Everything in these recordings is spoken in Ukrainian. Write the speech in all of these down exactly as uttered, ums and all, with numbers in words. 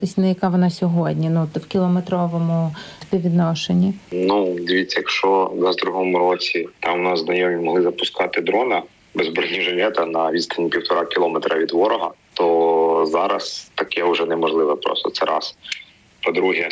На яка вона сьогодні, ну, в кілометровому співвідношенні? Ну, дивіться, якщо в двадцять другому році там у нас знайомі могли запускати дрона без бронежилета на відстані півтора кілометра від ворога, то зараз таке вже неможливе просто, це раз. По-друге,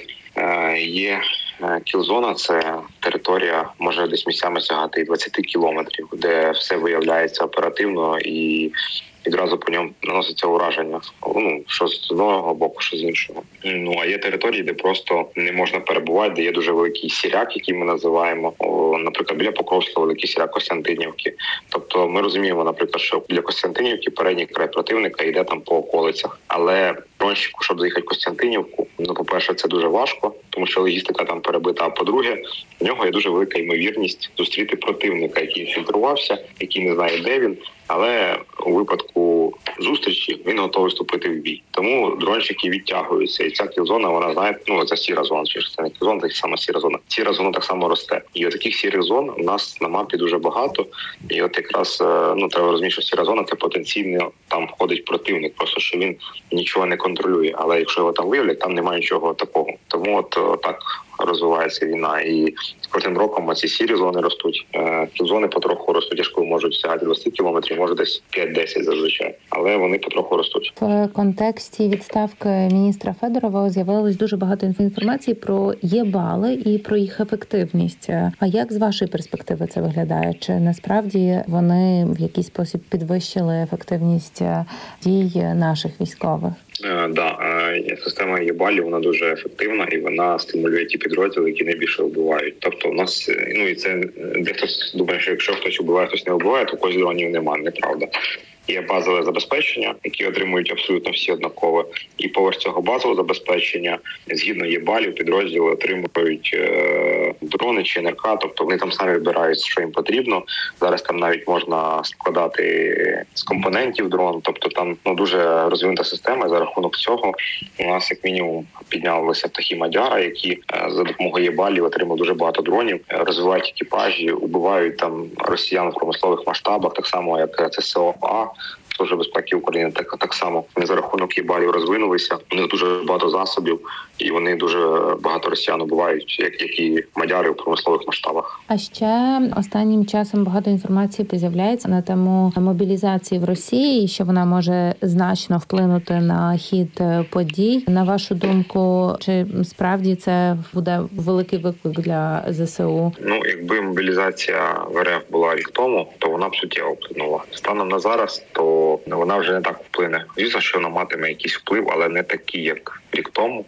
є кілзона, це територія, може десь місцями сягати і двадцять кілометрів, де все виявляється оперативно і відразу по ньому наноситься ураження. Ну, що з одного боку, що з іншого. Ну, а є території, де просто не можна перебувати, де є дуже великий сіряк, який ми називаємо. О, наприклад, біля Покровська великий сіряк Костянтинівки. Тобто ми розуміємо, наприклад, що біля Костянтинівки передній край противника йде там по околицях. Але дронщику, щоб заїхати в Костянтинівку, ну, по-перше, це дуже важко, тому що логістика там перебита. А по-друге, в нього є дуже велика ймовірність зустріти противника, який інфільтрувався, який не знає, де він. Але у випадку зустрічі він готовий вступити в бій. Тому дронщики відтягуються. І ця кілзона, вона, знаєте, ну, це сіра зона, чи це не кілзона, це сама сіра зона. Сіра зона так само росте. І от таких сірих зон у нас на мапі дуже багато. І от якраз, ну, треба розуміти, що сіра зона – це потенційно там входить противник, просто що він нічого не контролює. Але якщо його там виявлять, там немає нічого такого. Тому от так розвивається війна. І з кожним роком ці сірі зони ростуть. Кілзони потроху ростуть, якщо можуть сягати двадцять кілометрів, може десь п'ять-десять зазвичай. Але вони потроху ростуть. В контексті відставки міністра Федорова з'явилось дуже багато інформації про є-бали і про їх ефективність. А як з вашої перспективи це виглядає? Чи насправді вони в якийсь спосіб підвищили ефективність дій наших військових? Так, да. Система є-балів, вона дуже ефективна і вона стимулює ті підрозділи, які найбільше вбивають. Тобто у нас, ну і це дехто думає, що якщо хтось вбиває, хтось не вбиває, то когось дронів немає, неправда. Є базове забезпечення, які отримують абсолютно всі однаково. І поверх цього базового забезпечення, згідно є-балів, підрозділи отримують е, дрони чи ен ер ка, тобто вони там самі вибирають, що їм потрібно. Зараз там навіть можна складати з компонентів дрон, тобто там, ну, дуже розвинута система. За рахунок цього у нас як мінімум піднялися птахи Мадяра, які е, за допомогою є-балів отримали дуже багато дронів, е, розвивають екіпажі, убивають там росіян в промислових масштабах, так само як це ес о а. Служба безпеки України так, так само. Вони за рахунок є-балів розвинулися. У них дуже багато засобів, і вони дуже багато росіян убивають, як, як і мадяри у промислових масштабах. А ще останнім часом багато інформації з'являється на тему мобілізації в Росії, що вона може значно вплинути на хід подій. На вашу думку, чи справді це буде великий виклик для зе се у? Ну, якби мобілізація в ер еф була рік тому, то вона б суттєво вплинула. Станом на зараз, то вона вже не так вплине. Звісно, що вона матиме якийсь вплив, але не такий, як рік тому.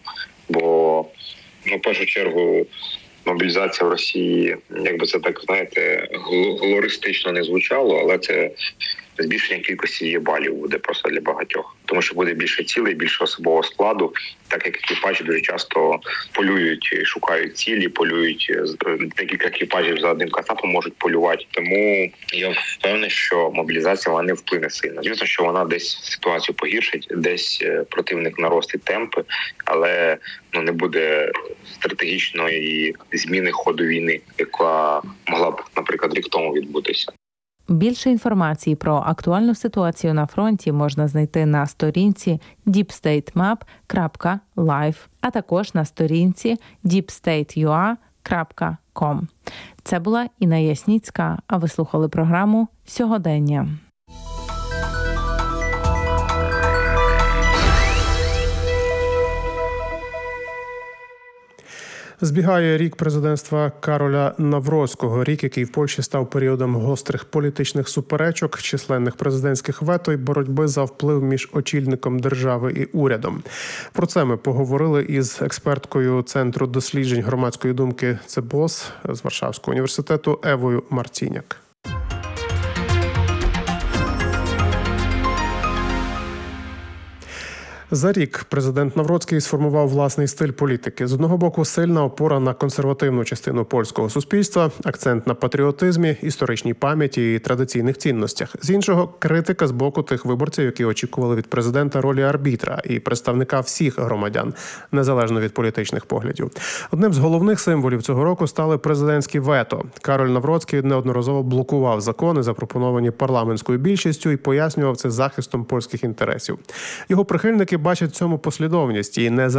Бо, ну, в першу чергу, мобілізація в Росії, якби це так, знаєте, глористично не звучало, але це збільшення кількості є-балів буде просто для багатьох. Тому що буде більше цілей, більше особового складу, так як екіпажі дуже часто полюють, шукають цілі, полюють, декілька екіпажів за одним кацапом можуть полювати. Тому я впевнений, що мобілізація вона не вплине сильно. Звісно, що вона десь ситуацію погіршить, десь противник наростить темпи, але, ну, не буде стратегічної зміни ходу війни, яка могла б, наприклад, рік тому відбутися. Більше інформації про актуальну ситуацію на фронті можна знайти на сторінці діп стейт мап крапка лайв, а також на сторінці діп стейт ю а крапка ком. Це була Інна Ясніцька, а ви слухали програму «Сьогодення». Збігає рік президентства Кароля Навроцького, рік, який в Польщі став періодом гострих політичних суперечок, численних президентських вето й боротьби за вплив між очільником держави і урядом. Про це ми поговорили із експерткою Центру досліджень громадської думки «Цебос» з Варшавського університету Евою Марціняк. За рік президент Навроцький сформував власний стиль політики. З одного боку, сильна опора на консервативну частину польського суспільства, акцент на патріотизмі, історичній пам'яті і традиційних цінностях. З іншого – критика з боку тих виборців, які очікували від президента ролі арбітра і представника всіх громадян, незалежно від політичних поглядів. Одним з головних символів цього року стали президентські вето. Кароль Навроцький неодноразово блокував закони, запропоновані парламентською більшістю, і пояснював це захистом польських інтересів. Його прихильники бачать в цьому послідовність і не